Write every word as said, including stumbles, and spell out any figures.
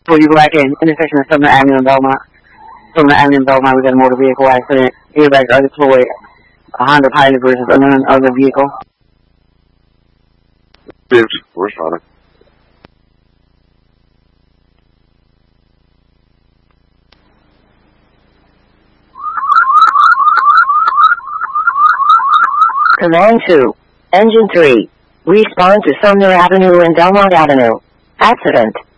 Before you go back in, intersection of Sumner Avenue and Belmont. Sumner Avenue and Belmont, we got a motor vehicle accident. Airbags are deployed. A Honda Pilot versus unknown other vehicle. Bitch, we're sorry. Command two. Engine three. Respond to Sumner Avenue and Belmont Avenue. Accident.